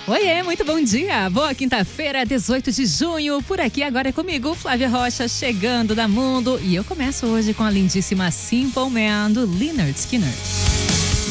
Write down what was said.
Oiê, muito bom dia. Boa quinta-feira, 18 de junho. Por aqui agora é comigo, Flávia Rocha, chegando da Mundo. E eu começo hoje com a lindíssima Simple Man, do Lynyrd Skynyrd.